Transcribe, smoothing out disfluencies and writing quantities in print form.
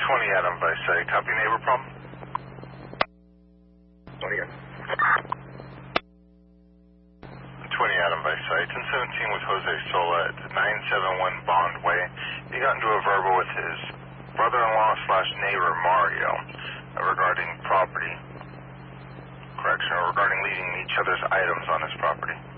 Adam Vice City. Copy neighbor problem? 20 Adam Vice City. 1017 with Jose Sola at 971 Bond Way. He got into a verbal with his brother-in-law / neighbor Mario regarding property. Correction, regarding leaving each other's items on his property.